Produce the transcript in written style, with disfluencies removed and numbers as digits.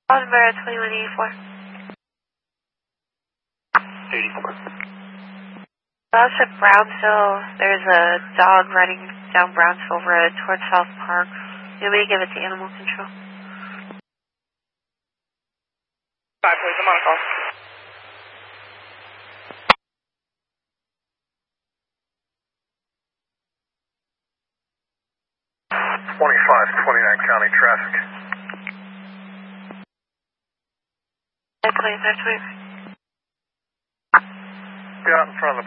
Aldenborough 2184. 84. That's at Brownsville. There's a dog running down Brownsville Road towards South Park. You want me to give it to animal control? 5, please. I'm on a call. County traffic. Please, that's right. Get out in front of the